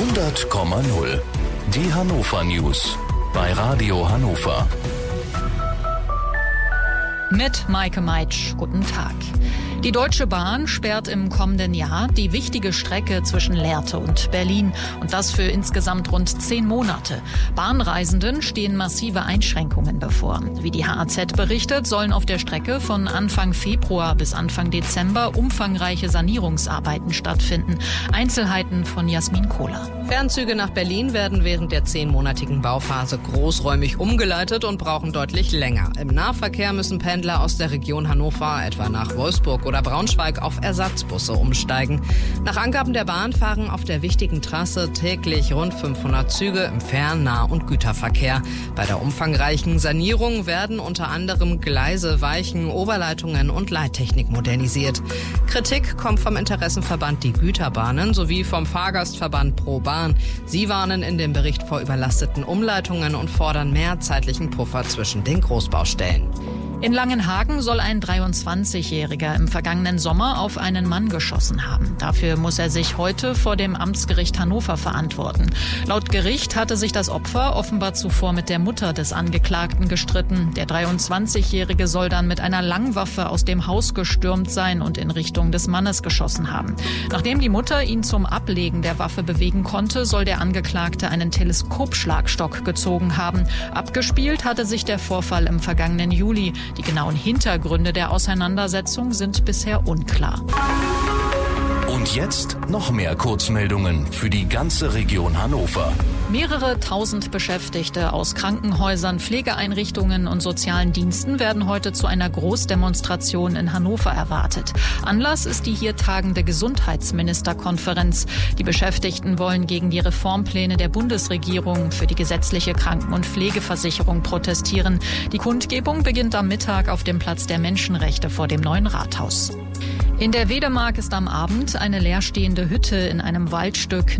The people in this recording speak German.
100,0. Die Hannover News bei Radio Hannover. Mit Maike Meitsch. Guten Tag. Die Deutsche Bahn sperrt im kommenden Jahr die wichtige Strecke zwischen Lehrte und Berlin. Und das für insgesamt rund 10 Monate. Bahnreisenden stehen massive Einschränkungen bevor. Wie die HAZ berichtet, sollen auf der Strecke von Anfang Februar bis Anfang Dezember umfangreiche Sanierungsarbeiten stattfinden. Einzelheiten von Jasmin Kohler. Fernzüge nach Berlin werden während der 10-monatigen Bauphase großräumig umgeleitet und brauchen deutlich länger. Im Nahverkehr müssen Pendler aus der Region Hannover, etwa nach Wolfsburg oder Braunschweig, auf Ersatzbusse umsteigen. Nach Angaben der Bahn fahren auf der wichtigen Trasse täglich rund 500 Züge im Fern-, Nah- und Güterverkehr. Bei der umfangreichen Sanierung werden unter anderem Gleise, Weichen, Oberleitungen und Leittechnik modernisiert. Kritik kommt vom Interessenverband Die Güterbahnen sowie vom Fahrgastverband Pro Bahn. Sie warnen in dem Bericht vor überlasteten Umleitungen und fordern mehr zeitlichen Puffer zwischen den Großbaustellen. In Langenhagen soll ein 23-Jähriger im vergangenen Sommer auf einen Mann geschossen haben. Dafür muss er sich heute vor dem Amtsgericht Hannover verantworten. Laut Gericht hatte sich das Opfer offenbar zuvor mit der Mutter des Angeklagten gestritten. Der 23-Jährige soll dann mit einer Langwaffe aus dem Haus gestürmt sein und in Richtung des Mannes geschossen haben. Nachdem die Mutter ihn zum Ablegen der Waffe bewegen konnte, soll der Angeklagte einen Teleskopschlagstock gezogen haben. Abgespielt hatte sich der Vorfall im vergangenen Juli. Die genauen Hintergründe der Auseinandersetzung sind bisher unklar. Und jetzt noch mehr Kurzmeldungen für die ganze Region Hannover. Mehrere tausend Beschäftigte aus Krankenhäusern, Pflegeeinrichtungen und sozialen Diensten werden heute zu einer Großdemonstration in Hannover erwartet. Anlass ist die hier tagende Gesundheitsministerkonferenz. Die Beschäftigten wollen gegen die Reformpläne der Bundesregierung für die gesetzliche Kranken- und Pflegeversicherung protestieren. Die Kundgebung beginnt am Mittag auf dem Platz der Menschenrechte vor dem neuen Rathaus. In der Wedemark ist am Abend eine leerstehende Hütte in einem Waldstück